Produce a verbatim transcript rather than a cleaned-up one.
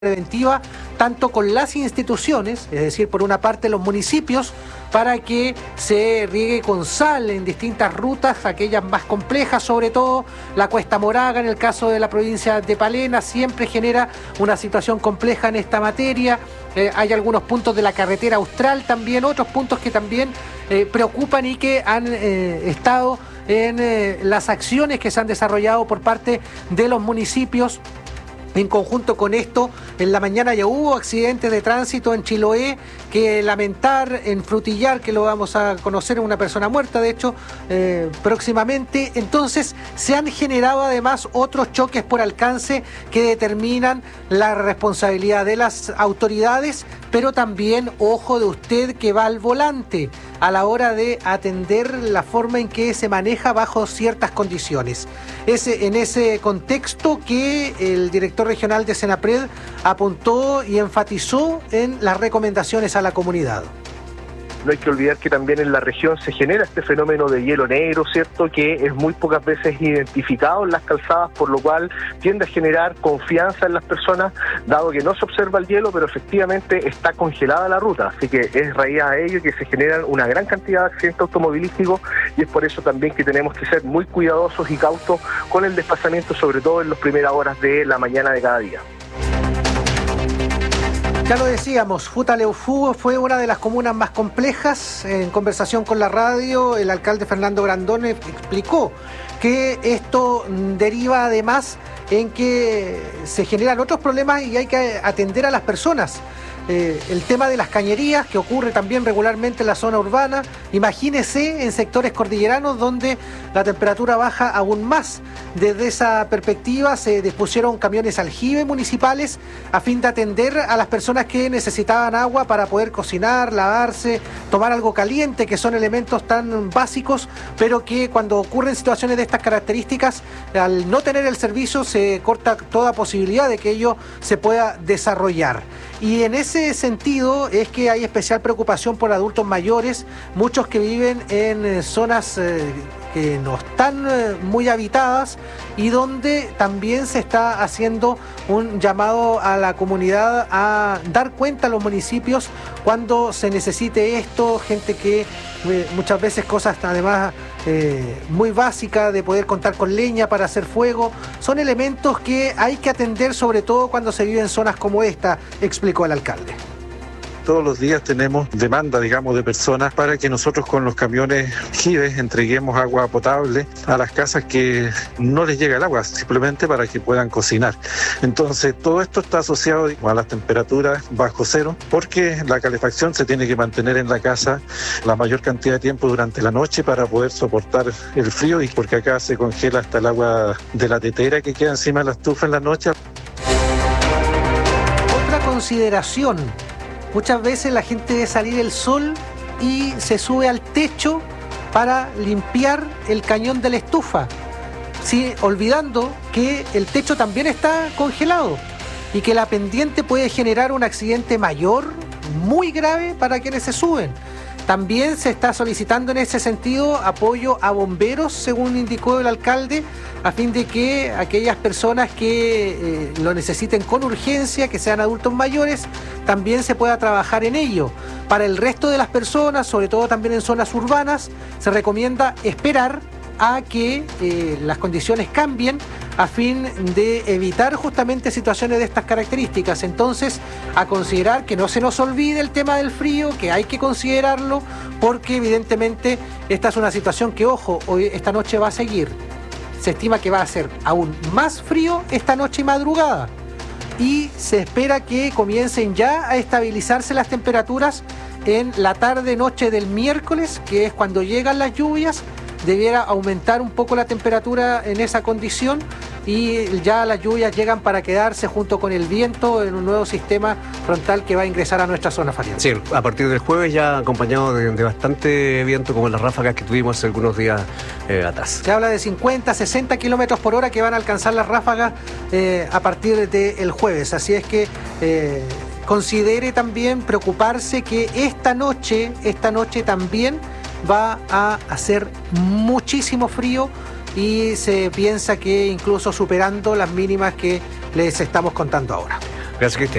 preventiva tanto con las instituciones, es decir, por una parte los municipios, para que se riegue con sal en distintas rutas, aquellas más complejas, sobre todo la Cuesta Moraga, en el caso de la provincia de Palena, siempre genera una situación compleja en esta materia. Eh, hay algunos puntos de la carretera austral también, otros puntos que también eh, preocupan y que han eh, estado en eh, las acciones que se han desarrollado por parte de los municipios. En conjunto con esto, en la mañana ya hubo accidentes de tránsito en Chiloé que lamentar, en Frutillar, que lo vamos a conocer, una persona muerta, de hecho, eh, próximamente. Entonces, se han generado además otros choques por alcance que determinan la responsabilidad de las autoridades, pero también, ojo de usted que va al volante, a la hora de atender la forma en que se maneja bajo ciertas condiciones. Es en ese contexto que el director regional de Senapred apuntó y enfatizó en las recomendaciones a la comunidad. No hay que olvidar que también en la región se genera este fenómeno de hielo negro, ¿cierto?, que es muy pocas veces identificado en las calzadas, por lo cual tiende a generar confianza en las personas, dado que no se observa el hielo, pero efectivamente está congelada la ruta. Así que es raíz a ello que se generan una gran cantidad de accidentes automovilísticos, y es por eso también que tenemos que ser muy cuidadosos y cautos con el desplazamiento, sobre todo en las primeras horas de la mañana de cada día. Ya lo decíamos, Futaleufú fue una de las comunas más complejas. En conversación con la radio, el alcalde Fernando Grandone explicó que esto deriva además en que se generan otros problemas y hay que atender a las personas. Eh, el tema de las cañerías, que ocurre también regularmente en la zona urbana. Imagínese en sectores cordilleranos donde la temperatura baja aún más. Desde esa perspectiva se dispusieron camiones aljibe municipales a fin de atender a las personas que necesitaban agua para poder cocinar, lavarse, tomar algo caliente, que son elementos tan básicos, pero que cuando ocurren situaciones de estas características, al no tener el servicio se corta toda posibilidad de que ello se pueda desarrollar. Y en ese sentido es que hay especial preocupación por adultos mayores, muchos que viven en zonas eh, que no están eh, muy habitadas, y donde también se está haciendo un llamado a la comunidad a dar cuenta a los municipios cuando se necesite esto, gente que eh, muchas veces cosas además eh, muy básicas de poder contar con leña para hacer fuego, son elementos que hay que atender, sobre todo cuando se vive en zonas como esta, explicó el alcalde. Todos los días tenemos demanda, digamos, de personas para que nosotros con los camiones Gives entreguemos agua potable a las casas que no les llega el agua, simplemente para que puedan cocinar. Entonces, todo esto está asociado a las temperaturas bajo cero, porque la calefacción se tiene que mantener en la casa la mayor cantidad de tiempo durante la noche para poder soportar el frío, y porque acá se congela hasta el agua de la tetera que queda encima de la estufa en la noche. Otra consideración. Muchas veces la gente ve salir el sol y se sube al techo para limpiar el cañón de la estufa, ¿sí?, olvidando que el techo también está congelado y que la pendiente puede generar un accidente mayor, muy grave, para quienes se suben. También se está solicitando en ese sentido apoyo a bomberos, según indicó el alcalde, a fin de que aquellas personas que eh, lo necesiten con urgencia, que sean adultos mayores, también se pueda trabajar en ello. Para el resto de las personas, sobre todo también en zonas urbanas, se recomienda esperar a que eh, las condiciones cambien a fin de evitar justamente situaciones de estas características. Entonces, a considerar que no se nos olvide el tema del frío, que hay que considerarlo, porque evidentemente esta es una situación que, ojo, hoy esta noche va a seguir. Se estima que va a ser aún más frío esta noche y madrugada, y se espera que comiencen ya a estabilizarse las temperaturas en la tarde-noche del miércoles, que es cuando llegan las lluvias. Debiera aumentar un poco la temperatura en esa condición, y ya las lluvias llegan para quedarse junto con el viento en un nuevo sistema frontal que va a ingresar a nuestra zona, Fabián. Sí, a partir del jueves ya acompañado de, de bastante viento, como las ráfagas que tuvimos hace algunos días eh, atrás. Se habla de cincuenta, sesenta kilómetros por hora que van a alcanzar las ráfagas eh, a partir del jueves, así es que eh, considere también preocuparse que esta noche, esta noche también va a hacer muchísimo frío, y se piensa que incluso superando las mínimas que les estamos contando ahora. Gracias, Cristian.